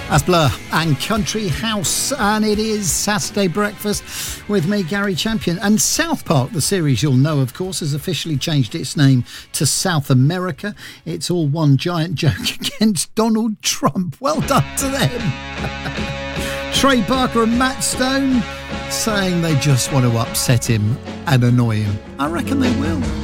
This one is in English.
That's Blur and Country House, and it is Saturday Breakfast with me, Gary Champion. And South Park, the series you'll know, of course, has officially changed its name to South America. It's all one giant joke against Donald Trump. Well done to them. Trey Parker and Matt Stone saying they just want to upset him and annoy him. I reckon they will.